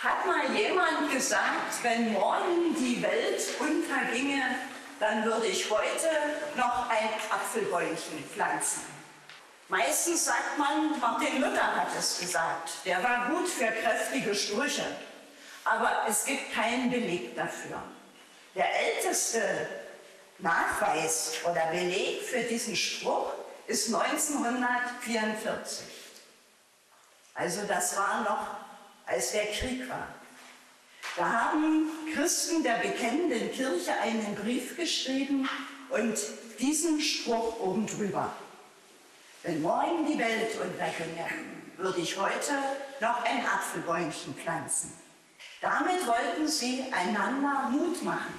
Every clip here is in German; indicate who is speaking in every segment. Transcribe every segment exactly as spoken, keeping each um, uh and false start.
Speaker 1: Hat mal jemand gesagt, wenn morgen die Welt unterginge, dann würde ich heute noch ein Apfelbäumchen pflanzen. Meistens sagt man, Martin Luther hat es gesagt, der war gut für kräftige Sprüche, aber es gibt keinen Beleg dafür. Der älteste Nachweis oder Beleg für diesen Spruch ist neunzehnhundertvierundvierzig. Also das war noch, als der Krieg war. Da haben Christen der bekennenden Kirche einen Brief geschrieben und diesen Spruch oben drüber. Wenn morgen die Welt unterginge, würde ich heute noch ein Apfelbäumchen pflanzen. Damit wollten sie einander Mut machen,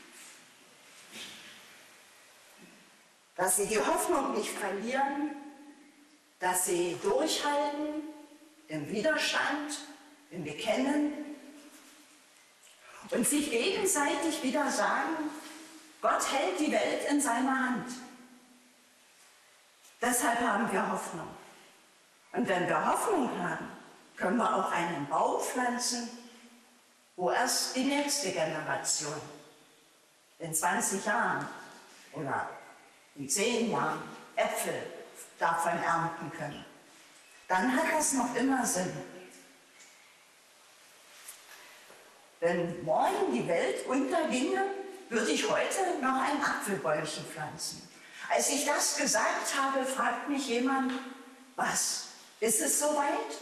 Speaker 1: dass sie die Hoffnung nicht verlieren, dass sie durchhalten im Widerstand, im Bekennen und sich gegenseitig wieder sagen, Gott hält die Welt in seiner Hand. Deshalb haben wir Hoffnung. Und wenn wir Hoffnung haben, können wir auch einen Baum pflanzen, wo erst die nächste Generation in zwanzig Jahren oder in zehn Jahren Äpfel davon ernten können. Dann hat das noch immer Sinn. Wenn morgen die Welt unterginge, würde ich heute noch ein Apfelbäumchen pflanzen. Als ich das gesagt habe, fragt mich jemand, was, ist es soweit?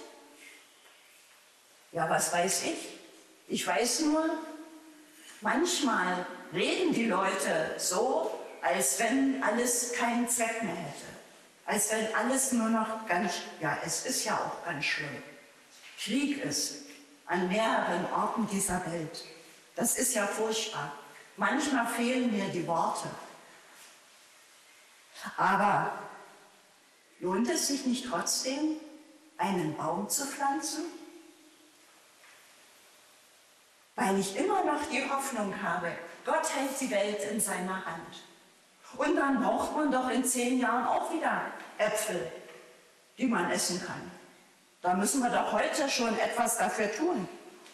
Speaker 1: Ja, was weiß ich? Ich weiß nur, manchmal reden die Leute so, als wenn alles keinen Zweck mehr hätte. Als wenn alles nur noch ganz, ja, es ist ja auch ganz schlimm. Krieg ist an mehreren Orten dieser Welt. Das ist ja furchtbar. Manchmal fehlen mir die Worte. Aber lohnt es sich nicht trotzdem, einen Baum zu pflanzen? Weil ich immer noch die Hoffnung habe, Gott hält die Welt in seiner Hand. Und dann braucht man doch in zehn Jahren auch wieder Äpfel, die man essen kann. Da müssen wir doch heute schon etwas dafür tun.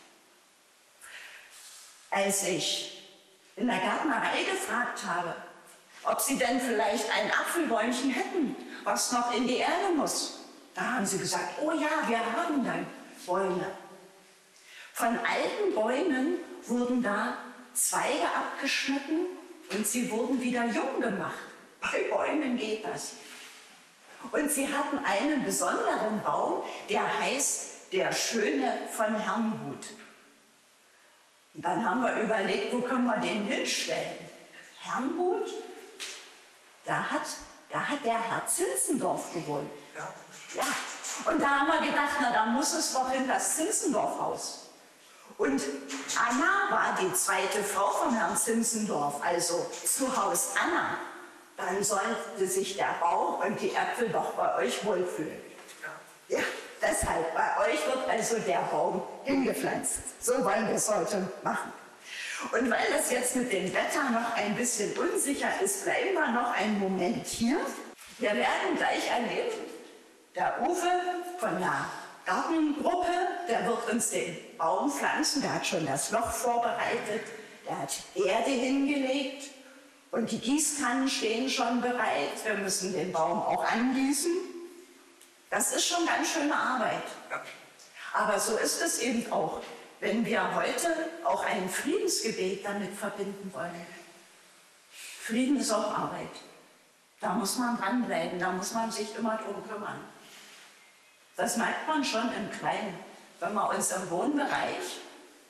Speaker 1: Als ich in der Gärtnerei gefragt habe, ob sie denn vielleicht ein Apfelbäumchen hätten, was noch in die Erde muss, da haben sie gesagt, oh ja, wir haben dann Bäume. Von alten Bäumen wurden da Zweige abgeschnitten und sie wurden wieder jung gemacht. Bei Bäumen geht das. Und sie hatten einen besonderen Baum, der heißt der Schöne von Herrnhut. Und dann haben wir überlegt, wo können wir den hinstellen? Herrnhut, da hat, da hat der Herr Zinzendorf gewohnt. Ja. Ja. Und da haben wir gedacht, na, da muss es doch in das Zinzendorf-Haus. Und Anna war die zweite Frau von Herrn Zinzendorf, also zu Haus Anna. Dann sollte sich der Baum und die Äpfel doch bei euch wohlfühlen. Ja, deshalb, bei euch wird also der Baum hingepflanzt. So wollen wir es heute machen. Und weil das jetzt mit dem Wetter noch ein bisschen unsicher ist, bleiben wir noch einen Moment hier. Wir werden gleich erleben, der Uwe von der Gartengruppe, der wird uns den Baum pflanzen, der hat schon das Loch vorbereitet, der hat Erde hingelegt und die Gießkannen stehen schon bereit. Wir müssen den Baum auch angießen. Das ist schon ganz schöne Arbeit. Aber so ist es eben auch, wenn wir heute auch ein Friedensgebet damit verbinden wollen. Frieden ist auch Arbeit. Da muss man dranbleiben, da muss man sich immer drum kümmern. Das merkt man schon im Kleinen, wenn man uns im Wohnbereich,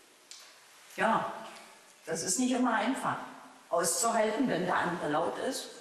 Speaker 1: ja, das ist nicht immer einfach auszuhalten, wenn der andere laut ist.